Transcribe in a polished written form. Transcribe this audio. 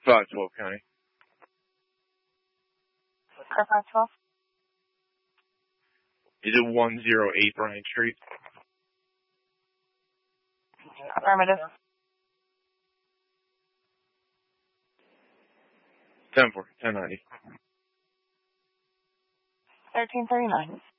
512 County. Car 512. Is it 108 Bryant Street? Affirmative. 10-4, 1090. 1339.